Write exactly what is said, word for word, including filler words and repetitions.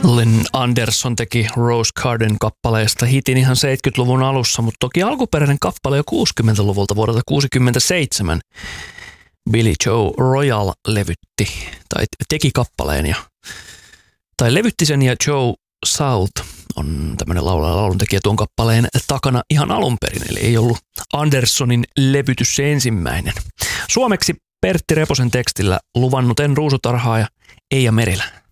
Lynn Anderson teki Rose Garden kappaleesta hitin ihan seitsemänkymmentäluvun alussa, mutta toki alkuperäinen kappale jo kuusikymmentäluvulta vuodelta kuusikymmentäseitsemän. Billy Joe Royal levytti tai teki kappaleen ja tai levytti sen ja Joe South on tämmöinen laulaja lauluntekijä tuon kappaleen takana ihan alun perin, eli ei ollut Andersonin levytys se ensimmäinen. Suomeksi Pertti Reposen tekstillä luvannut En ruusutarhaa ja Eija Merilä.